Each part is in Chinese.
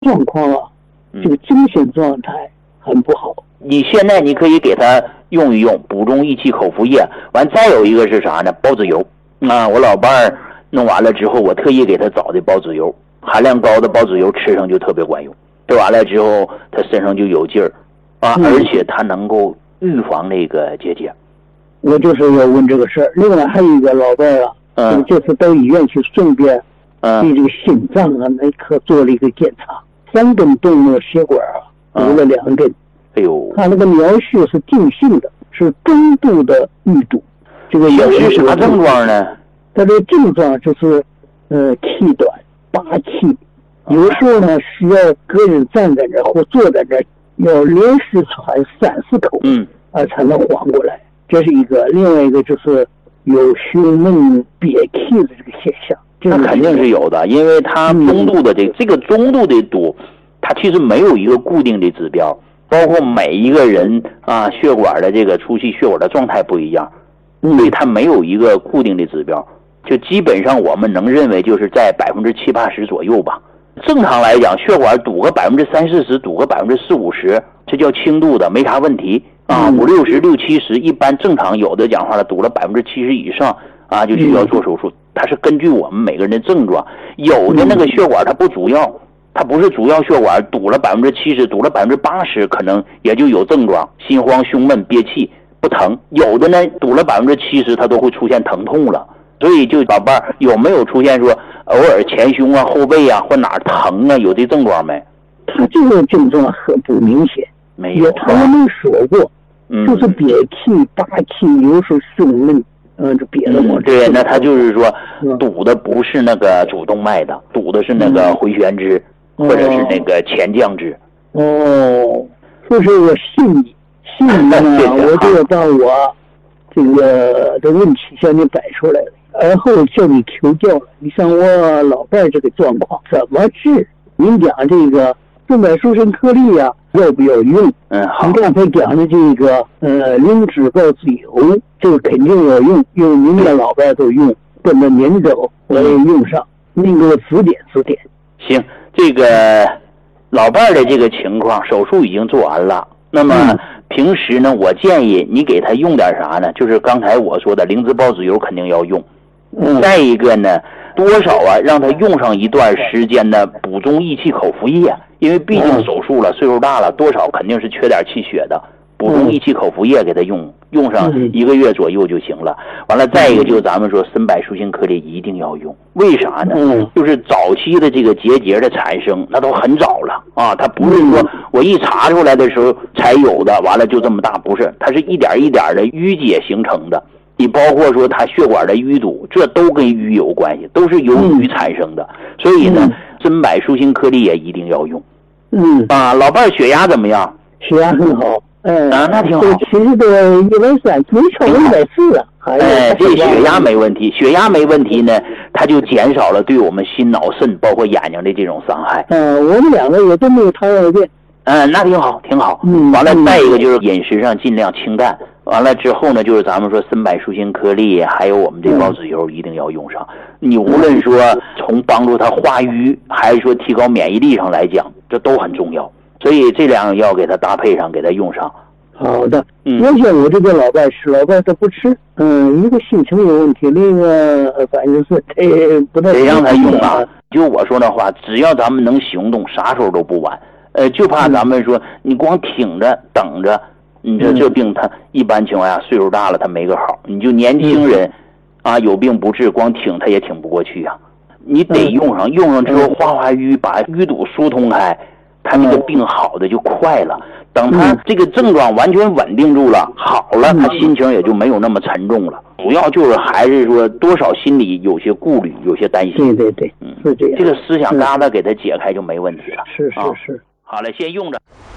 状况啊，这个精神状态很不好。 你现在你可以给他用一用补中益气口服液，完再有一个是啥呢？孢子油啊，我老伴儿弄完了之后，我特意给他找的孢子油，含量高的孢子油吃上就特别管用，吃完了之后他身上就有劲儿啊，而且它能够预防那个结节。 我就是要问这个事儿。另外还有一个老伴儿啊，这次到医院去顺便对这个心脏啊那科做了一个检查，3根动脉血管啊堵了2根。 哎呦， 他那个描述是定性的，是中度的淤堵。这个有是啥症状呢？ 他的症状就是气短、拔气，有时候呢需要个人站在这或坐在这，要连续喘3、4口，才能缓过来。这是一个。另外一个就是有胸闷憋气的这个现象。 那肯定是有的，因为它中度的这个中度的堵，它其实没有一个固定的指标。包括每一个人啊，血管的这个出气血管的状态不一样，所以它没有一个固定的指标，就基本上我们能认为就是在70%、80%左右吧。正常来讲，血管堵个30%、40%，堵个40%、50%，这叫轻度的，没啥问题啊。50%、60%、70%，一般正常有的讲话了，堵了70%以上啊，就需要做手术。它是根据我们每个人的症状，有的那个血管它不主要。它不是主要血管堵了70%，堵了80%，可能也就有症状，心慌、胸闷、憋气，不疼。有的呢，堵了70%，它都会出现疼痛了。所以就老伴儿有没有出现说偶尔前胸啊、后背啊或哪儿疼啊，有这症状没？ 他这个症状很不明显， 没有， 他没说过，就是憋气、拔气，有时候胸闷。这别的对，那他就是说堵的不是那个主动脉的，堵的是那个回旋支，或者是那个前降支。 就是我信你呢，我就要把我这个的问题向你摆出来了，而后向你求教了。你像我老伴这个状况怎么治？您讲这个正柏舒参颗粒啊，要不要用？ 好。 你刚才讲的这个灵芝孢子油，这个肯定要用，因为您的老伴都用，跟着您走，我也用上。您给我指点指点。 行，这个老伴的这个情况，手术已经做完了。那么平时呢，我建议你给他用点啥呢？就是刚才我说的灵芝孢子油肯定要用。再一个呢，多少啊，让他用上一段时间的补中益气口服液，因为毕竟手术了，岁数大了，多少肯定是缺点气血的。补中益气口服液给他用上1个月左右就行了。完了，再一个就是咱们说参柏舒心颗粒一定要用，为啥呢？就是早期的这个结节的产生，那都很早了啊，它不是说我一查出来的时候才有的，完了就这么大，不是，它是一点一点的淤结形成的。你包括说它血管的淤堵，这都跟淤有关系，都是由淤产生的。所以呢，参柏舒心颗粒也一定要用。老伴血压怎么样？ 血压很好。 那挺好。 其实都130，没超过140啊。 这血压没问题，血压没问题呢，它就减少了对我们心脑肾包括眼睛的这种伤害。 我们2个也都没有糖尿病。 那挺好，挺好。完了，再一个就是饮食上尽量清淡。完了之后呢，就是咱们说参柏舒心颗粒，还有我们这孢子油一定要用上。你无论说从帮助它化瘀，还是说提高免疫力上来讲，这都很重要。所以这2个药给它搭配上，给它用上。 好的。原先我这个老伴吃，老伴他不吃。一个心情有问题，另一个反正是不太。 得让他用啊！就我说的话，只要咱们能行动，啥时候都不晚。就怕咱们说你光挺着等着，你这病他一般情况下岁数大了他没个好。你就年轻人啊，有病不治，光挺他也挺不过去啊。你得用上，用上之后化瘀，把淤堵疏通开，他这个病好的就快了。等他这个症状完全稳定住了，好了，他心情也就没有那么沉重了。主要就是还是说多少心里有些顾虑，有些担心。 对，是这样。 这个思想疙瘩给他解开就没问题了。 是。 好了，先用着。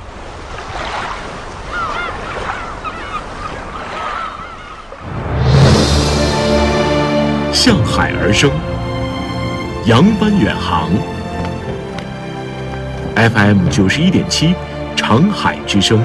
向海而生，扬帆远航。FM 91.7，长海之声。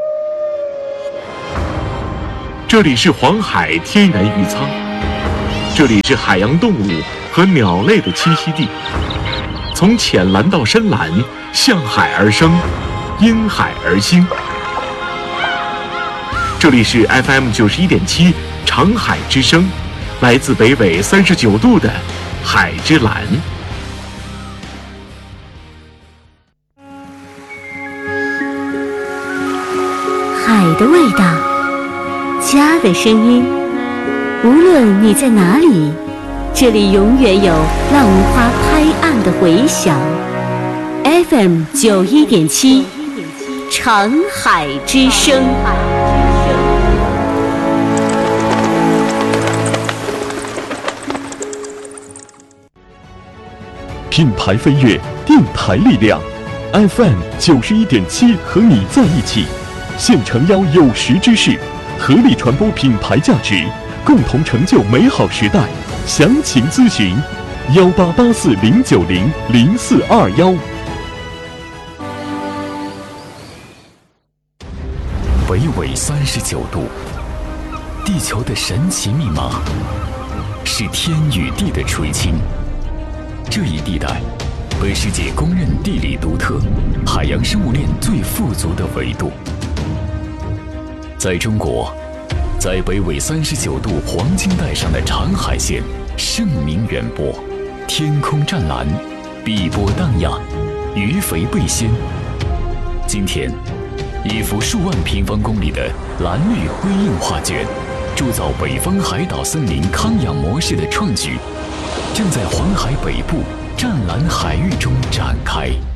这里是黄海天然渔仓， 这里是海洋动物和鸟类的栖息地，从浅蓝到深蓝，向海而生，因海而兴。这里是 FM 91.7长海之声，来自北纬39度的海之蓝。 海的味道，家的声音，无论你在哪里，这里永远有浪花拍岸的回响。FM 91.7长海之声。 品牌飞跃，电台力量 ，FM 91.7和你在一起，现诚邀有识之士，合力传播品牌价值，共同成就美好时代。详情咨询188409000421。 北纬39度，地球的神奇密码是天与地的垂青。这一地带被世界公认地理独特、海洋生物链最富足的纬度。在中国，在北纬39度黄金带上的长海线盛名远播，天空湛蓝，碧波荡漾，鱼肥贝鲜。今天，一幅数万平方公里的蓝绿辉映画卷，铸造北方海岛森林康养模式的创举，正在黄海北部湛蓝海域中展开。